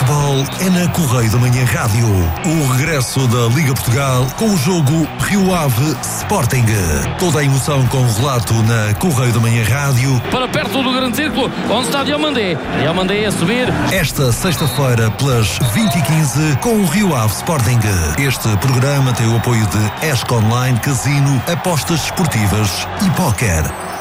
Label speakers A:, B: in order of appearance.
A: futebol é na Correio da Manhã Rádio. O regresso da Liga Portugal com o jogo Rio Ave Sporting. Toda a emoção com o relato na Correio da Manhã Rádio.
B: Para perto do grande círculo, onde está Diomandé. Diomandé a subir.
A: Esta sexta-feira, pelas 20h15, com o Rio Ave Sporting. Este programa tem o apoio de ESC Online, Casino, Apostas Desportivas e Póquer.